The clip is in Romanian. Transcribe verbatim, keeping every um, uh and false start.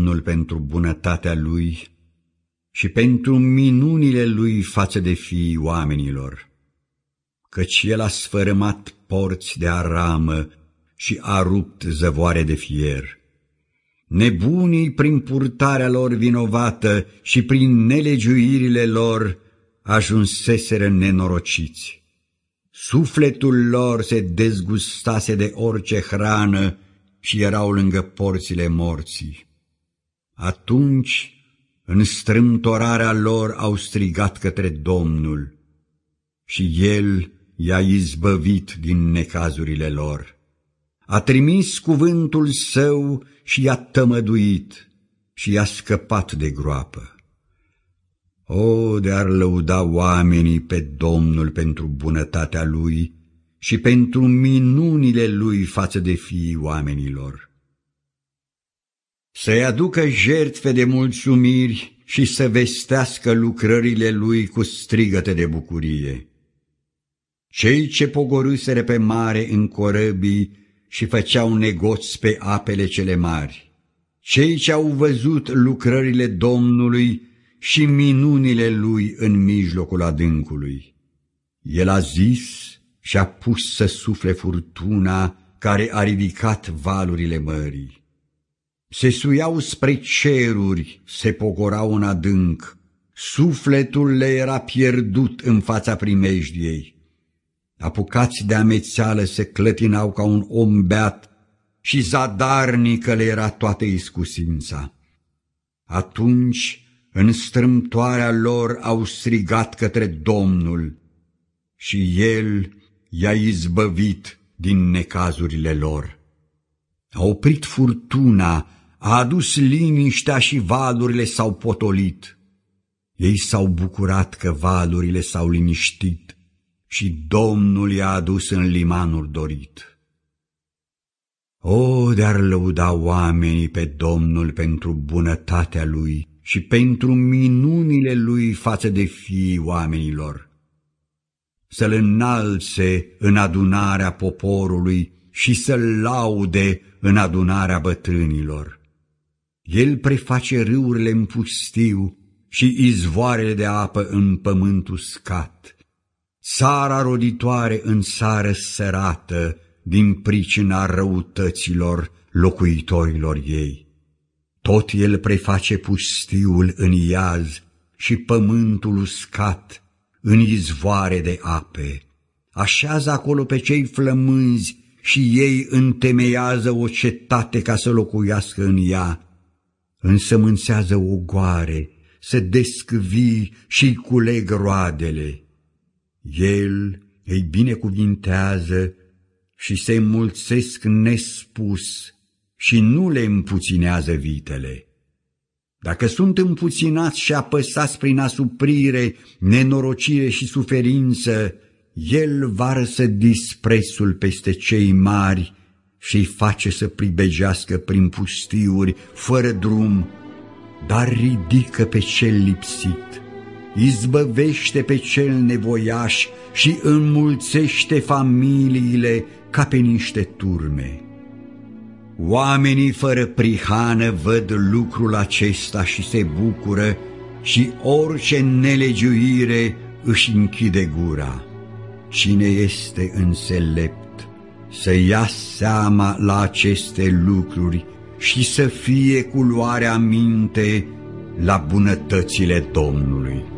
Domnul pentru bunătatea Lui și pentru minunile Lui față de fiii oamenilor, căci El a sfărâmat porți de aramă și a rupt zăvoare de fier. Nebunii prin purtarea lor vinovată și prin nelegiuirile lor ajunseseră nenorociți. Sufletul lor se dezgustase de orice hrană și erau lângă porțile morții. Atunci, în strâmtorarea lor, au strigat către Domnul și El i-a izbăvit din necazurile lor. A trimis cuvântul Său și i-a tămăduit și i-a scăpat de groapă. O, de-ar lăuda oamenii pe Domnul pentru bunătatea Lui și pentru minunile Lui față de fiii oamenilor. Să-i aducă jertfe de mulțumiri și să vestească lucrările Lui cu strigăte de bucurie. Cei ce pogorâsere pe mare în corăbii și făceau negoți pe apele cele mari, cei ce au văzut lucrările Domnului și minunile Lui în mijlocul adâncului. El a zis și a pus să sufle furtuna care a ridicat valurile mării. Se suiau spre ceruri, se pogorau în adânc, sufletul le era pierdut în fața primejdiei. Apucați de amețeală se clătinau ca un om beat și zadarnică le era toată iscusința. Atunci, în strâmtoarea lor, au strigat către Domnul și El i-a izbăvit din necazurile lor. A oprit furtuna, a adus liniștea și valurile s-au potolit. Ei s-au bucurat că valurile s-au liniștit și Domnul i-a adus în limanul dorit. O, de-ar lăuda oamenii pe Domnul pentru bunătatea Lui și pentru minunile Lui față de fiii oamenilor. Să-L înalțe în adunarea poporului și să-L laude în adunarea bătrânilor. El preface râurile în pustiu și izvoarele de apă în pământ uscat. Țara roditoare în țară sărată din pricina răutăților locuitorilor ei. Tot El preface pustiul în iaz și pământul uscat în izvoare de ape. Așează acolo pe cei flămânzi și ei întemeiază o cetate ca să locuiască în ea. Însămânțează ogoare, se desc vii și-i culeg roadele. El îi binecuvintează și se înmulțesc nespus și nu le împuținează vitele. Dacă sunt împuținați și apăsați prin asuprire, nenorocire și suferință, El varsă disprețul peste cei mari și îi face să pribegească prin pustiuri, fără drum, dar ridică pe cel lipsit, izbăvește pe cel nevoiaș și înmulțește familiile ca pe niște turme. Oamenii fără prihană văd lucrul acesta și se bucură și orice nelegiuire își închide gura. Cine este înțelept să ia seama la aceste lucruri și să fie cu luarea minte la bunătățile Domnului.